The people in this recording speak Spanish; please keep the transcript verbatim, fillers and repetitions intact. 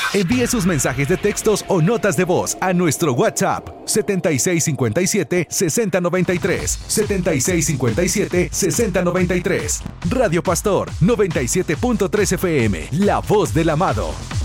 Envíe sus mensajes de textos o notas de voz a nuestro WhatsApp setenta y seis cincuenta y siete, sesenta noventa y tres, setenta y seis cincuenta y siete, sesenta noventa y tres. Radio Pastor noventa y siete punto tres F M, la voz del amado.